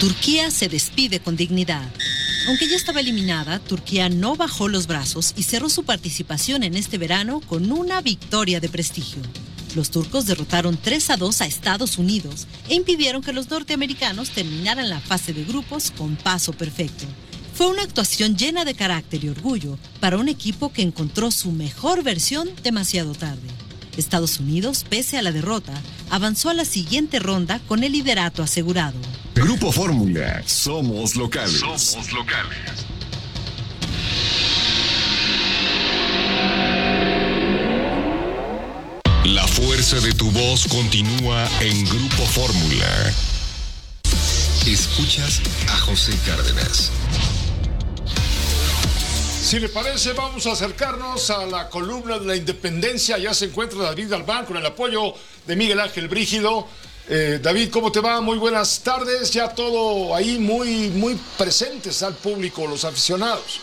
Turquía se despide con dignidad. Aunque ya estaba eliminada, Turquía no bajó los brazos y cerró su participación en este verano con una victoria de prestigio. Los turcos derrotaron 3-2 a Estados Unidos e impidieron que los norteamericanos terminaran la fase de grupos con paso perfecto. Fue una actuación llena de carácter y orgullo para un equipo que encontró su mejor versión demasiado tarde. Estados Unidos, pese a la derrota, avanzó a la siguiente ronda con el liderato asegurado. Grupo Fórmula, somos locales. Somos locales. La fuerza de tu voz continúa en Grupo Fórmula. Escuchas a José Cárdenas. Si le parece, vamos a acercarnos a la columna de la Independencia. Ya se encuentra David Galván con el apoyo de Miguel Ángel Brígido. David, ¿cómo te va? Muy buenas tardes. Ya todo ahí muy presentes al público, los aficionados.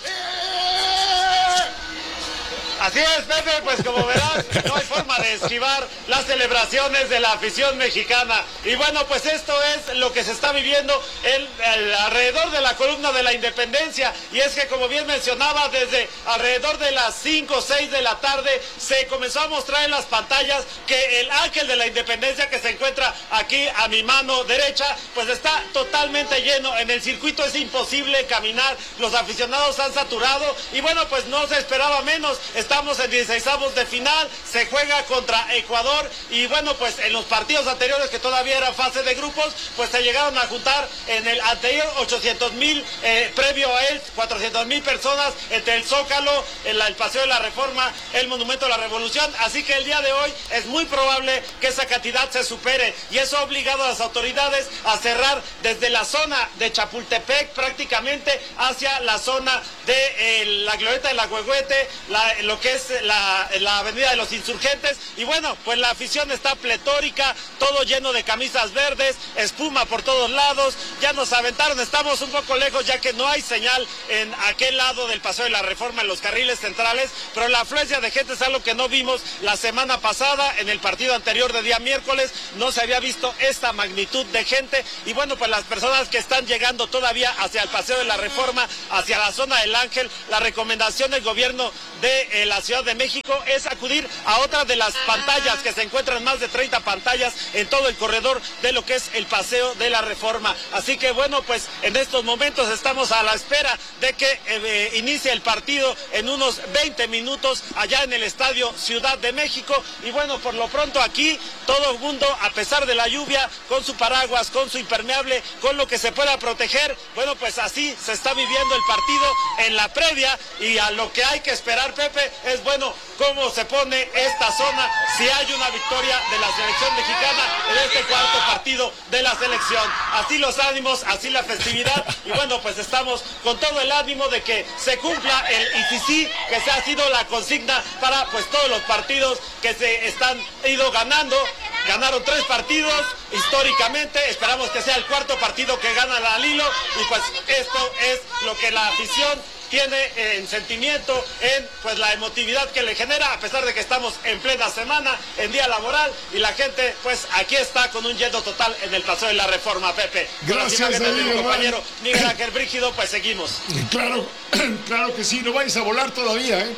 Así es, Pepe, pues como verás, no hay forma de esquivar las celebraciones de la afición mexicana. Y bueno, pues esto es lo que se está viviendo alrededor de la columna de la Independencia. Y es que, como bien mencionaba, desde alrededor de las 5 o 6 de la tarde se comenzó a mostrar en las pantallas que el Ángel de la Independencia, que se encuentra aquí a mi mano derecha, pues está totalmente lleno. En el circuito es imposible caminar, los aficionados han saturado y bueno, pues no se esperaba menos. Estamos en 16avos de final, se juega contra Ecuador y bueno, pues en los partidos anteriores, que todavía era fase de grupos, pues se llegaron a juntar en el anterior 800,000, previo a él 400,000 personas entre el Zócalo, el Paseo de la Reforma, el Monumento a la Revolución, así que el día de hoy es muy probable que esa cantidad se supere y eso ha obligado a las autoridades a cerrar desde la zona de Chapultepec prácticamente hacia la zona de la Glorieta de la Huehuete, lo que es la avenida de los Insurgentes y bueno, pues la afición está pletórica, todo lleno de camisas verdes, espuma por todos lados, ya nos aventaron, estamos un poco lejos ya que no hay señal en aquel lado del Paseo de la Reforma en los carriles centrales, pero la afluencia de gente es algo que no vimos la semana pasada, en el partido anterior de día miércoles no se había visto esta magnitud de gente y bueno, pues las personas que están llegando todavía hacia el Paseo de la Reforma, hacia la zona del Ángel, la recomendación del gobierno de la Ciudad de México es acudir a otra de las pantallas, que se encuentran más de 30 pantallas en todo el corredor de lo que es el Paseo de la Reforma. Así que bueno, pues en estos momentos estamos a la espera de que inicie el partido en unos 20 minutos allá en el Estadio Ciudad de México. Y bueno, por lo pronto aquí todo el mundo, a pesar de la lluvia, con su paraguas, con su impermeable, con lo que se pueda proteger, bueno, pues así se está viviendo el partido en la previa y a lo que hay que esperar, Pepe, es bueno cómo se pone esta zona si hay una victoria de la selección mexicana en este cuarto partido de la selección. Así los ánimos, así la festividad y bueno, pues estamos con todo el ánimo de que se cumpla el ICC, que se ha sido la consigna para pues todos los partidos que se están ido ganando. Ganaron 3 partidos históricamente, esperamos que sea el cuarto partido que gana la Lilo y pues esto es lo que la afición tiene en sentimiento, en pues la emotividad que le genera, a pesar de que estamos en plena semana, en día laboral, y la gente pues aquí está con un lleno total en el Paseo de la Reforma, Pepe. Gracias, David, mi compañero Miguel Ángel Brígido, pues seguimos. Claro, claro que sí, no vais a volar todavía, ¿eh?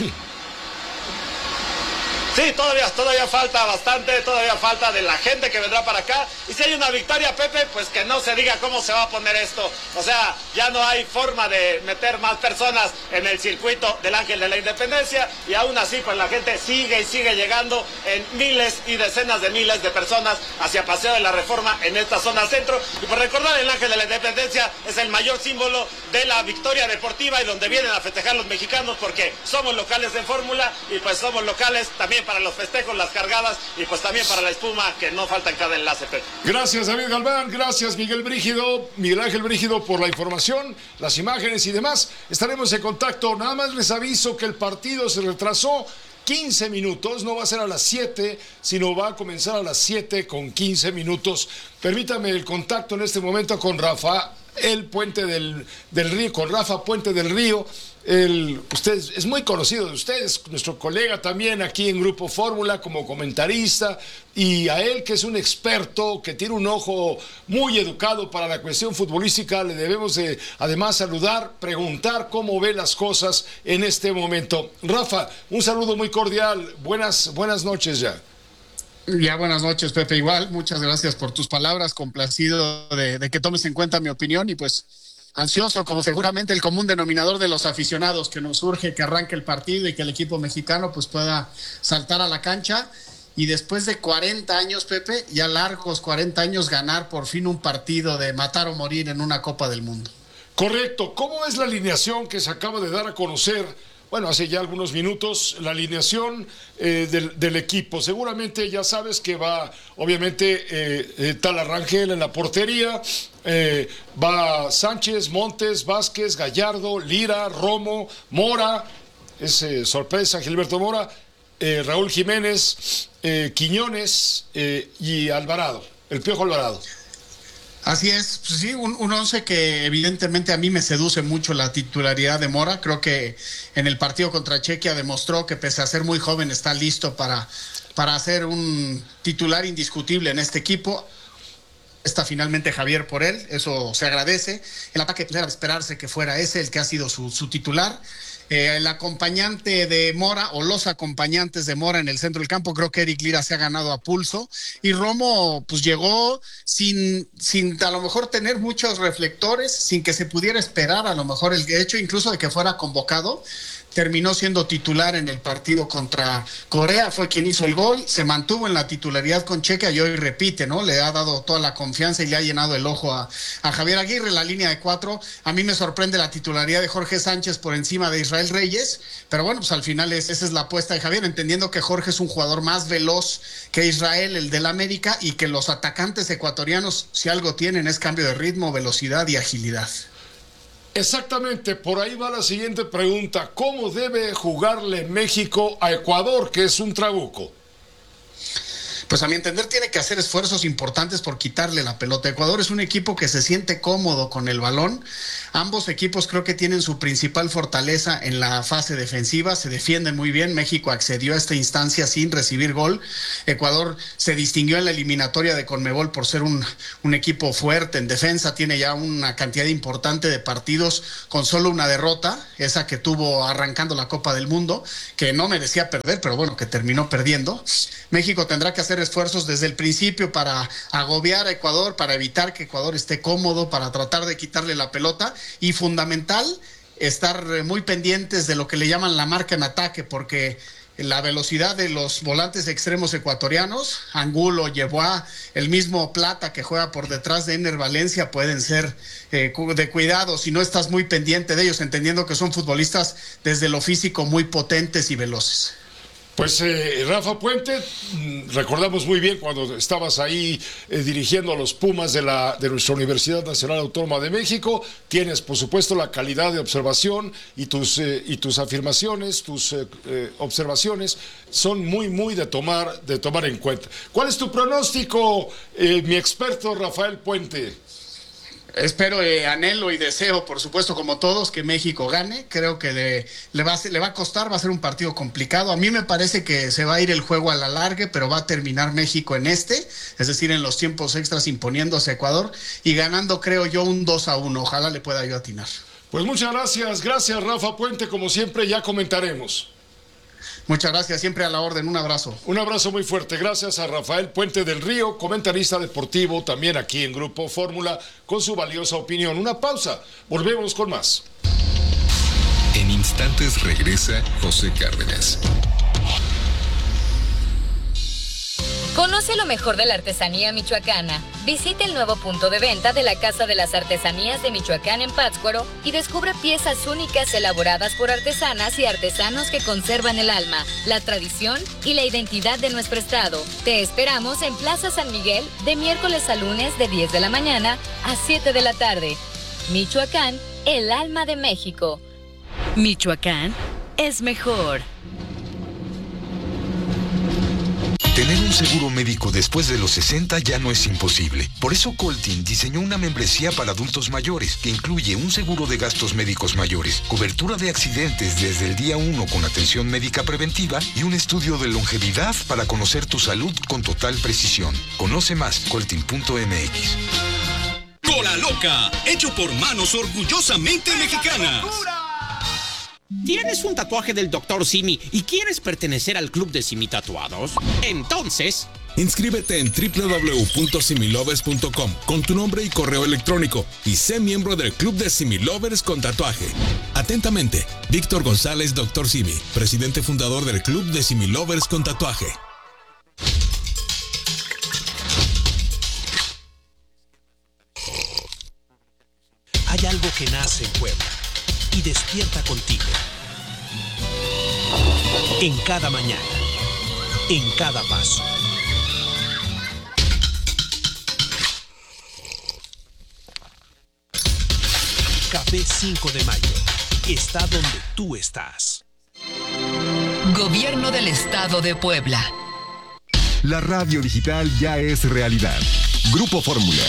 Sí, todavía falta bastante, todavía falta de la gente que vendrá para acá. Y si hay una victoria, Pepe, pues que no se diga cómo se va a poner esto. O sea, ya no hay forma de meter más personas en el circuito del Ángel de la Independencia. Y aún así, pues la gente sigue y sigue llegando en miles y decenas de miles de personas hacia Paseo de la Reforma en esta zona centro. Y por recordar, el Ángel de la Independencia es el mayor símbolo de la victoria deportiva y donde vienen a festejar los mexicanos porque somos locales en Fórmula y pues somos locales también para los festejos, las cargadas y pues también para la espuma, que no falta en cada enlace, Pepe. Gracias, David Galván, gracias, Miguel Ángel Brígido, por la información, las imágenes y demás. Estaremos en contacto. Nada más les aviso que el partido se retrasó 15 minutos, no va a ser a las 7, sino va a comenzar a las 7 con 15 minutos. Permítame el contacto en este momento con Rafa Puente del Río, Usted es muy conocido de ustedes, nuestro colega también aquí en Grupo Fórmula como comentarista, y a él, que es un experto, que tiene un ojo muy educado para la cuestión futbolística, le debemos además saludar, preguntar cómo ve las cosas en este momento. Rafa, un saludo muy cordial, buenas noches ya. Ya, buenas noches, Pepe. Igual, muchas gracias por tus palabras, complacido de que tomes en cuenta mi opinión y pues ansioso, como seguramente el común denominador de los aficionados, que nos urge que arranque el partido y que el equipo mexicano pues pueda saltar a la cancha y después de 40 años, Pepe, ya largos 40 años, ganar por fin un partido de matar o morir en una Copa del Mundo. Correcto. ¿Cómo es la alineación que se acaba de dar a conocer? Bueno, hace ya algunos minutos, la alineación del equipo. Seguramente ya sabes que va, obviamente, Tala Rangel en la portería, va Sánchez, Montes, Vázquez, Gallardo, Lira, Romo, Mora, es sorpresa, Gilberto Mora, Raúl Jiménez, Quiñones y Alvarado, el Piojo Alvarado. Así es, pues sí, un once que evidentemente a mí me seduce mucho la titularidad de Mora. Creo que en el partido contra Chequia demostró que pese a ser muy joven está listo para ser un titular indiscutible en este equipo. Está finalmente Javier por él, eso se agradece. El ataque era de esperarse que fuera ese el que ha sido su titular. El acompañante de Mora o los acompañantes de Mora en el centro del campo, creo que Eric Lira se ha ganado a pulso y Romo pues llegó sin a lo mejor tener muchos reflectores, sin que se pudiera esperar a lo mejor el hecho incluso de que fuera convocado. Terminó siendo titular en el partido contra Corea, fue quien hizo el gol, se mantuvo en la titularidad con Chequia y hoy repite, ¿no? Le ha dado toda la confianza y le ha llenado el ojo a Javier Aguirre, la línea de 4. A mí me sorprende la titularidad de Jorge Sánchez por encima de Israel Reyes, pero bueno, pues al final esa es la apuesta de Javier, entendiendo que Jorge es un jugador más veloz que Israel, el del América, y que los atacantes ecuatorianos, si algo tienen, es cambio de ritmo, velocidad y agilidad. Exactamente, por ahí va la siguiente pregunta. ¿Cómo debe jugarle México a Ecuador, que es un trabuco? Pues a mi entender tiene que hacer esfuerzos importantes por quitarle la pelota. Ecuador es un equipo que se siente cómodo con el balón. Ambos equipos creo que tienen su principal fortaleza en la fase defensiva, se defienden muy bien. México accedió a esta instancia sin recibir gol. Ecuador se distinguió en la eliminatoria de Conmebol por ser un equipo fuerte en defensa, tiene ya una cantidad importante de partidos con solo una derrota, esa que tuvo arrancando la Copa del Mundo, que no merecía perder, pero bueno, que terminó perdiendo. México tendrá que hacer esfuerzos desde el principio para agobiar a Ecuador, para evitar que Ecuador esté cómodo, para tratar de quitarle la pelota, y fundamental estar muy pendientes de lo que le llaman la marca en ataque, porque la velocidad de los volantes extremos ecuatorianos, Angulo, Yeboah, el mismo Plata que juega por detrás de Ener Valencia, pueden ser de cuidado si no estás muy pendiente de ellos, entendiendo que son futbolistas desde lo físico muy potentes y veloces. Pues Rafa Puente, recordamos muy bien cuando estabas ahí dirigiendo a los Pumas de nuestra Universidad Nacional Autónoma de México. Tienes, por supuesto, la calidad de observación y tus afirmaciones, tus observaciones son muy de tomar en cuenta. ¿Cuál es tu pronóstico, mi experto Rafael Puente? Espero, anhelo y deseo, por supuesto, como todos, que México gane. Creo que le va a costar, va a ser un partido complicado. A mí me parece que se va a ir el juego a la larga, pero va a terminar México es decir, en los tiempos extras imponiéndose a Ecuador y ganando, creo yo, un 2-1. Ojalá le pueda yo atinar. Pues muchas gracias Rafa Puente, como siempre ya comentaremos. Muchas gracias, siempre a la orden, un abrazo. Un abrazo muy fuerte, gracias a Rafael Puente del Río, comentarista deportivo también aquí en Grupo Fórmula, con su valiosa opinión. Una pausa, volvemos con más. En instantes regresa José Cárdenas. Conoce lo mejor de la artesanía michoacana. Visite el nuevo punto de venta de la Casa de las Artesanías de Michoacán en Pátzcuaro y descubre piezas únicas elaboradas por artesanas y artesanos que conservan el alma, la tradición y la identidad de nuestro estado. Te esperamos en Plaza San Miguel de miércoles a lunes de 10 de la mañana a 7 de la tarde. Michoacán, el alma de México. Michoacán es mejor. Tener un seguro médico después de los 60 ya no es imposible. Por eso Coltin diseñó una membresía para adultos mayores que incluye un seguro de gastos médicos mayores, cobertura de accidentes desde el día 1 con atención médica preventiva y un estudio de longevidad para conocer tu salud con total precisión. Conoce más, coltin.mx. Cola Loca, hecho por manos orgullosamente mexicanas. ¿Tienes un tatuaje del Dr. Simi y quieres pertenecer al club de Simi Tatuados? Entonces, inscríbete en www.similovers.com con tu nombre y correo electrónico y sé miembro del club de Similovers con tatuaje. Atentamente, Víctor González, Dr. Simi, presidente fundador del club de Similovers con tatuaje. Hay algo que nace en Puebla y despierta contigo. En cada mañana, en cada paso. Café 5 de Mayo está donde tú estás. Gobierno del Estado de Puebla. La radio digital ya es realidad. Grupo Fórmula.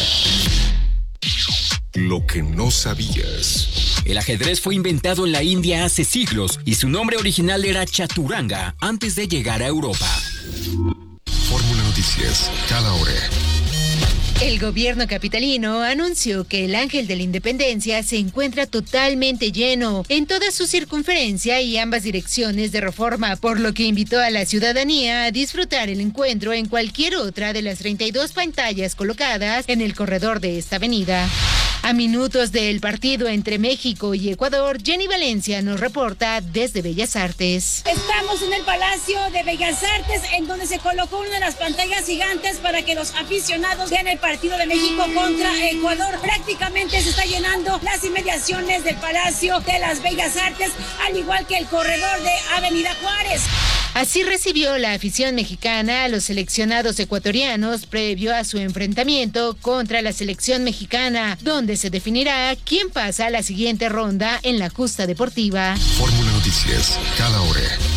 Lo que no sabías. El ajedrez fue inventado en la India hace siglos y su nombre original era Chaturanga antes de llegar a Europa. Fórmula Noticias, cada hora. El gobierno capitalino anunció que el Ángel de la Independencia se encuentra totalmente lleno en toda su circunferencia y ambas direcciones de Reforma, por lo que invitó a la ciudadanía a disfrutar el encuentro en cualquier otra de las 32 pantallas colocadas en el corredor de esta avenida. A minutos del partido entre México y Ecuador, Jenny Valencia nos reporta desde Bellas Artes. Estamos en el Palacio de Bellas Artes, en donde se colocó una de las pantallas gigantes para que los aficionados vean el partido de México contra Ecuador. Prácticamente se está llenando las inmediaciones del Palacio de las Bellas Artes, al igual que el corredor de Avenida Juárez. Así recibió la afición mexicana a los seleccionados ecuatorianos previo a su enfrentamiento contra la selección mexicana, donde se definirá quién pasa a la siguiente ronda en la justa deportiva. Fórmula Noticias, cada hora.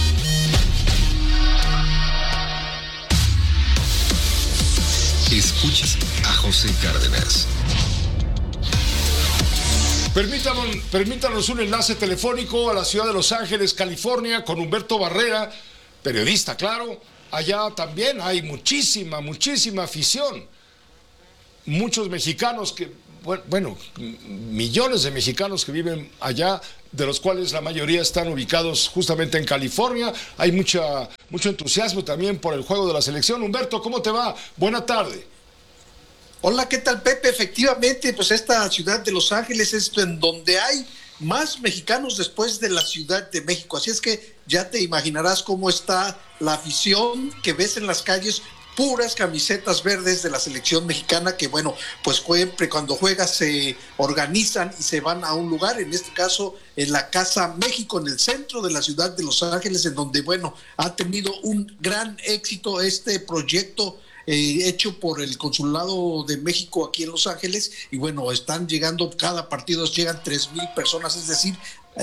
Escuchas a José Cárdenas. Permítanos un enlace telefónico a la ciudad de Los Ángeles, California, con Humberto Barrera, periodista, claro. Allá también hay muchísima afición. Muchos mexicanos millones de mexicanos que viven allá, de los cuales la mayoría están ubicados justamente en California. Hay mucho entusiasmo también por el juego de la selección. Humberto, ¿cómo te va? Buena tarde. Hola, ¿qué tal, Pepe? Efectivamente, pues esta ciudad de Los Ángeles es en donde hay más mexicanos después de la Ciudad de México. Así es que ya te imaginarás cómo está la afición que ves en las calles, puras camisetas verdes de la selección mexicana que, bueno, pues siempre cuando juega se organizan y se van a un lugar, en este caso en la Casa México, en el centro de la ciudad de Los Ángeles, en donde, bueno, ha tenido un gran éxito este proyecto hecho por el Consulado de México aquí en Los Ángeles, y bueno, están llegando, cada partido llegan 3,000 personas, es decir,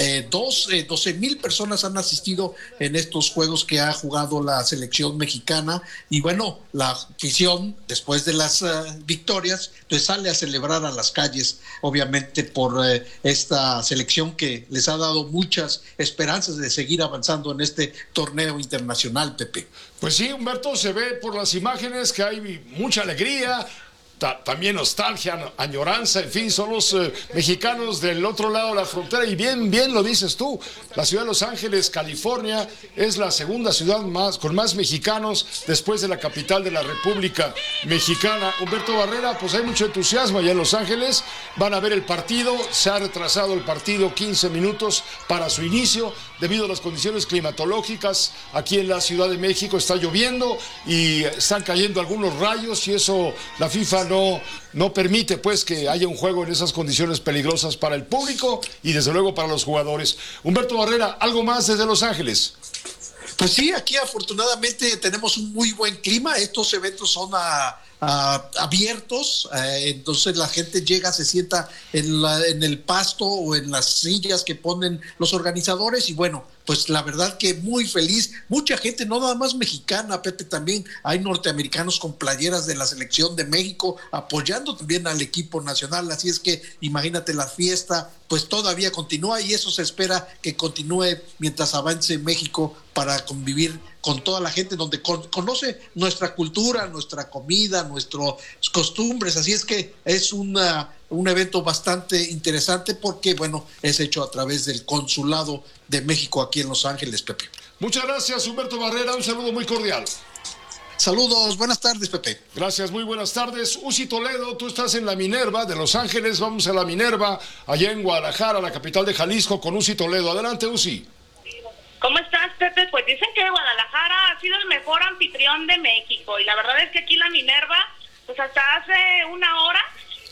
12,000 personas han asistido en estos juegos que ha jugado la selección mexicana, y bueno, la afición después de las victorias pues sale a celebrar a las calles, obviamente por esta selección que les ha dado muchas esperanzas de seguir avanzando en este torneo internacional, Pepe. Pues sí, Humberto, se ve por las imágenes que hay mucha alegría, también nostalgia, añoranza, en fin, son los mexicanos del otro lado de la frontera, y bien lo dices tú, la ciudad de Los Ángeles, California, es la segunda ciudad con más mexicanos después de la capital de la República Mexicana. Humberto Barrera, pues hay mucho entusiasmo allá en Los Ángeles, van a ver el partido, se ha retrasado el partido 15 minutos para su inicio, debido a las condiciones climatológicas. Aquí en la Ciudad de México está lloviendo y están cayendo algunos rayos, y eso la FIFA no permite pues que haya un juego en esas condiciones peligrosas para el público y desde luego para los jugadores. Humberto Barrera, ¿algo más desde Los Ángeles? Pues sí, aquí afortunadamente tenemos un muy buen clima. Estos eventos son a abiertos, entonces la gente llega, se sienta en el pasto o en las sillas que ponen los organizadores y bueno, pues la verdad que muy feliz, mucha gente, no nada más mexicana, Pepe, también hay norteamericanos con playeras de la selección de México apoyando también al equipo nacional, así es que imagínate, la fiesta pues todavía continúa y eso se espera que continúe mientras avance México para convivir con toda la gente donde conoce nuestra cultura, nuestra comida, nuestras costumbres, así es que es un evento bastante interesante porque, bueno, es hecho a través del Consulado de México aquí en Los Ángeles, Pepe. Muchas gracias, Humberto Barrera, un saludo muy cordial. Saludos, buenas tardes, Pepe. Gracias, muy buenas tardes. Uzi Toledo, tú estás en la Minerva de Los Ángeles, vamos a la Minerva, allá en Guadalajara, la capital de Jalisco, con Uzi Toledo. Adelante, Uzi. ¿Cómo estás, Pepe? Pues dicen que Guadalajara ha sido el mejor anfitrión de México y la verdad es que aquí la Minerva, pues hasta hace una hora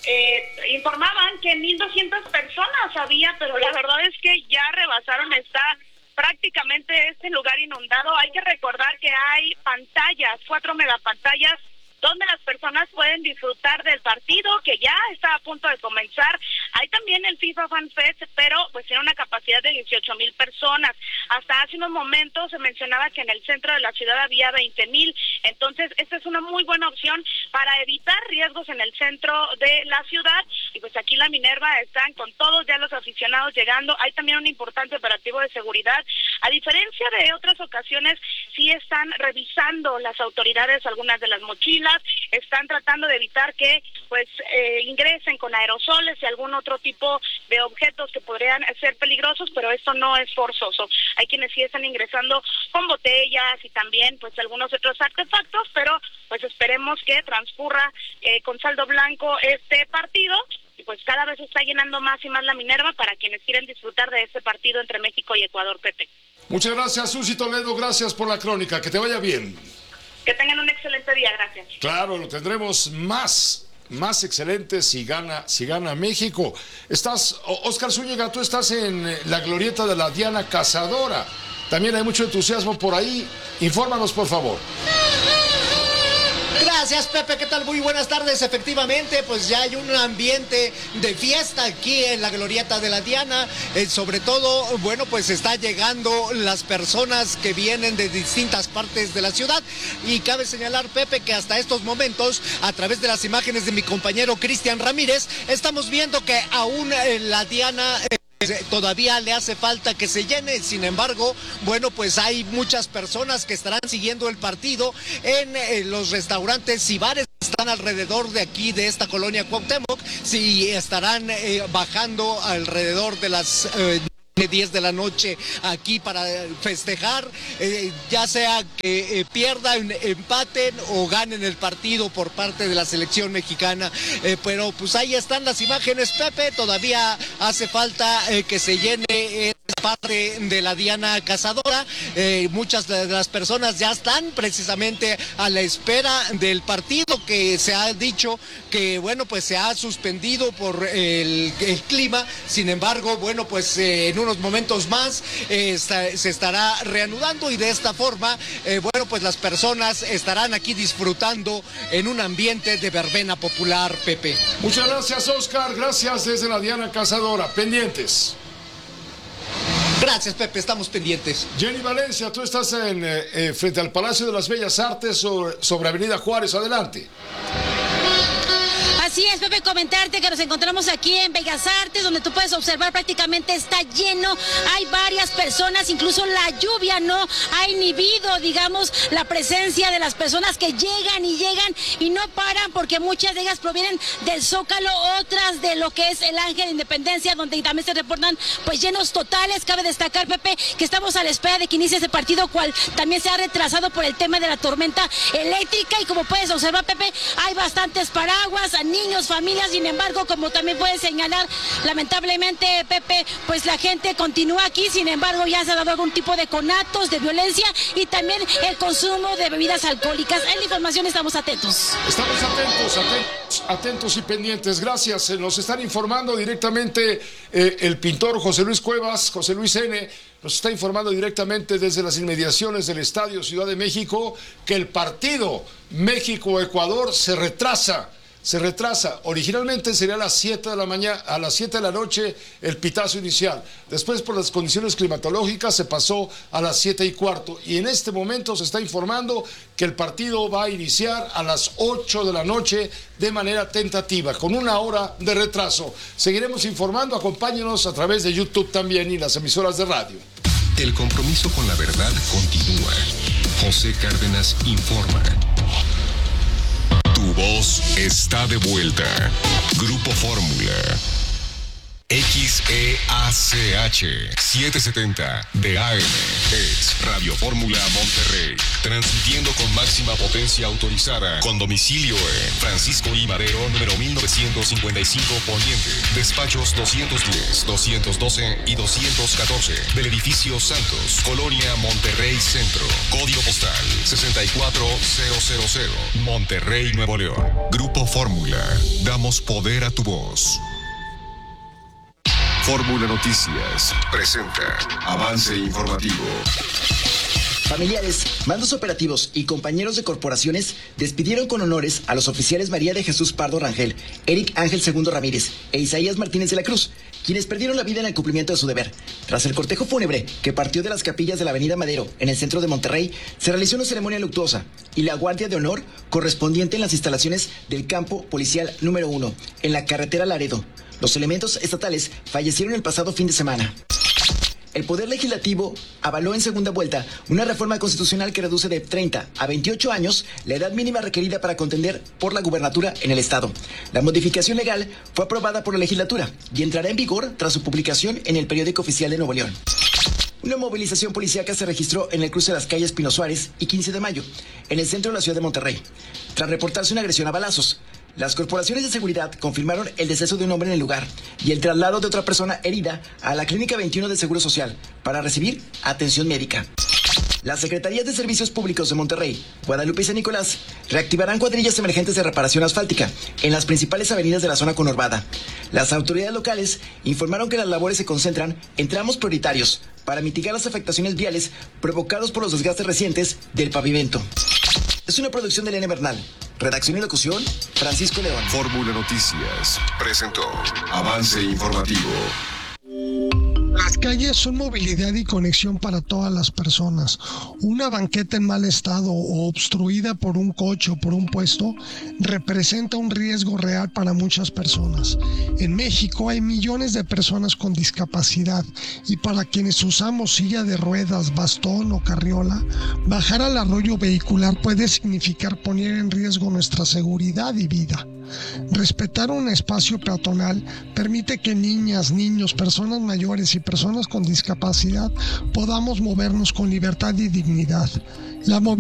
informaban que 1,200 personas había, pero la verdad es que ya rebasaron, está prácticamente este lugar inundado. Hay que recordar que hay pantallas, 4 megapantallas, donde las personas pueden disfrutar del partido que ya está a punto de comenzar. Hay también el FIFA Fan Fest, pero pues tiene una capacidad de 18,000 personas. Hasta hace unos momentos se mencionaba que en el centro de la ciudad había 20,000, entonces esta es una muy buena opción para evitar riesgos en el centro de la ciudad. Y pues aquí en la Minerva están con todos ya los aficionados llegando. Hay también un importante operativo de seguridad. A diferencia de otras ocasiones, sí están revisando las autoridades algunas de las mochilas, están tratando de evitar que pues ingresen con aerosoles y algún otro tipo de objetos que podrían ser peligrosos, pero esto no es forzoso. Hay quienes sí están ingresando con botellas y también pues algunos otros artefactos, pero pues esperemos que transcurra con saldo blanco este partido. Y pues cada vez se está llenando más y más la Minerva para quienes quieren disfrutar de este partido entre México y Ecuador, Pepe. Muchas gracias, Uzi Toledo, gracias por la crónica, que te vaya bien. Que tengan un excelente día, gracias. Claro, lo tendremos más excelente si gana México. Oscar Zúñiga, tú estás en la glorieta de la Diana Cazadora. También hay mucho entusiasmo por ahí. Infórmanos, por favor. Gracias, Pepe, ¿qué tal? Muy buenas tardes. Efectivamente, pues ya hay un ambiente de fiesta aquí en la glorieta de la Diana. Sobre todo, bueno, pues está llegando las personas que vienen de distintas partes de la ciudad. Y cabe señalar, Pepe, que hasta estos momentos, a través de las imágenes de mi compañero Cristian Ramírez, estamos viendo que aún la Diana todavía le hace falta que se llene. Sin embargo, bueno, pues hay muchas personas que estarán siguiendo el partido en los restaurantes y bares que están alrededor de aquí, de esta colonia Cuauhtémoc. Sí, estarán bajando alrededor de las 10 de la noche aquí para festejar, ya sea que pierdan, empaten o ganen el partido por parte de la selección mexicana, pero pues ahí están las imágenes, Pepe. Todavía hace falta que se llene parte de la Diana Cazadora. Muchas de las personas ya están precisamente a la espera del partido, que se ha dicho que, bueno, pues se ha suspendido por el clima. Sin embargo, bueno, pues en unos momentos más se estará reanudando y de esta forma, bueno, pues las personas estarán aquí disfrutando en un ambiente de verbena popular, Pepe. Muchas gracias, Oscar. Gracias desde la Diana Cazadora. Pendientes. Gracias, Pepe, estamos pendientes. Jenny Valencia, tú estás frente al Palacio de las Bellas Artes sobre Avenida Juárez. Adelante. Así es, Pepe, comentarte que nos encontramos aquí en Bellas Artes, donde tú puedes observar prácticamente está lleno, hay varias personas, incluso la lluvia no ha inhibido, digamos, la presencia de las personas que llegan y no paran, porque muchas de ellas provienen del Zócalo, otras de lo que es el Ángel de Independencia, donde también se reportan pues llenos totales. Cabe destacar, Pepe, que estamos a la espera de que inicie ese partido, cual también se ha retrasado por el tema de la tormenta eléctrica, y como puedes observar, Pepe, hay bastantes paraguas, niños, familias. Sin embargo, como también puedes señalar, lamentablemente, Pepe, pues la gente continúa aquí. Sin embargo, ya se ha dado algún tipo de conatos, de violencia y también el consumo de bebidas alcohólicas. En la información estamos atentos. Estamos atentos y pendientes. Gracias. Nos están informando directamente el pintor José Luis Cuevas, José Luis N., nos está informando directamente desde las inmediaciones del Estadio Ciudad de México que el partido México-Ecuador se retrasa. Originalmente sería a las 7 de la mañana, a las 7 de la noche el pitazo inicial. Después, por las condiciones climatológicas, se pasó a las 7:15. Y en este momento se está informando que el partido va a iniciar a las 8 de la noche de manera tentativa, con 1 hora de retraso. Seguiremos informando, acompáñenos a través de YouTube también y las emisoras de radio. El compromiso con la verdad continúa. José Cárdenas informa. Tu voz está de vuelta. Grupo Fórmula. XEACH 770 de AM es Radio Fórmula Monterrey, transmitiendo con máxima potencia autorizada, con domicilio en Francisco I. Madero, número 1955 Poniente, despachos 210, 212 y 214 del edificio Santos, Colonia Monterrey Centro, código postal 64000, Monterrey, Nuevo León. Grupo Fórmula, damos poder a tu voz. Fórmula Noticias presenta avance informativo. Familiares, mandos operativos y compañeros de corporaciones despidieron con honores a los oficiales María de Jesús Pardo Rangel, Eric Ángel II Ramírez e Isaías Martínez de la Cruz, quienes perdieron la vida en el cumplimiento de su deber. Tras el cortejo fúnebre que partió de las capillas de la avenida Madero, en el centro de Monterrey, se realizó una ceremonia luctuosa y la guardia de honor correspondiente en las instalaciones del campo policial número 1, en la carretera Laredo. Los elementos estatales fallecieron el pasado fin de semana. El Poder Legislativo avaló en segunda vuelta una reforma constitucional que reduce de 30 a 28 años la edad mínima requerida para contender por la gubernatura en el Estado. La modificación legal fue aprobada por la legislatura y entrará en vigor tras su publicación en el Periódico Oficial de Nuevo León. Una movilización policíaca se registró en el cruce de las calles Pino Suárez y 15 de Mayo, en el centro de la ciudad de Monterrey, tras reportarse una agresión a balazos. Las corporaciones de seguridad confirmaron el deceso de un hombre en el lugar y el traslado de otra persona herida a la Clínica 21 del Seguro Social para recibir atención médica. Las Secretarías de Servicios Públicos de Monterrey, Guadalupe y San Nicolás reactivarán cuadrillas emergentes de reparación asfáltica en las principales avenidas de la zona conurbada. Las autoridades locales informaron que las labores se concentran en tramos prioritarios para mitigar las afectaciones viales provocadas por los desgastes recientes del pavimento. Es una producción de Elena Bernal. Redacción y locución, Francisco León. Fórmula Noticias presentó avance informativo. Las calles son movilidad y conexión para todas las personas. Una banqueta en mal estado o obstruida por un coche o por un puesto representa un riesgo real para muchas personas. En México hay millones de personas con discapacidad y para quienes usamos silla de ruedas, bastón o carriola, bajar al arroyo vehicular puede significar poner en riesgo nuestra seguridad y vida. Respetar un espacio peatonal permite que niñas, niños, personas mayores y personas con discapacidad podamos movernos con libertad y dignidad. La